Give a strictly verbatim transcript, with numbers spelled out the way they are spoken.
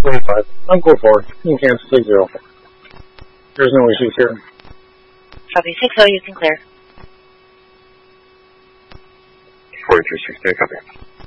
twenty-five. I'll go forward. You can cancel six zero. There's no issues here. Copy six zero, you can clear. forty-three sixty, copy.